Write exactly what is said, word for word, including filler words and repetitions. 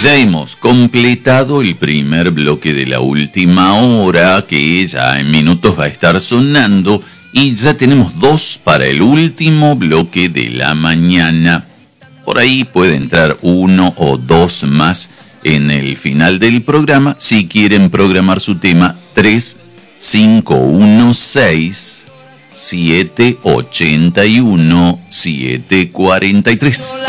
Ya hemos completado el primer bloque de la última hora, que ya en minutos va a estar sonando, y ya tenemos dos para el último bloque de la mañana. Por ahí puede entrar uno o dos más en el final del programa si quieren programar su tema tres cinco uno seis siete ocho uno siete cuatro tres.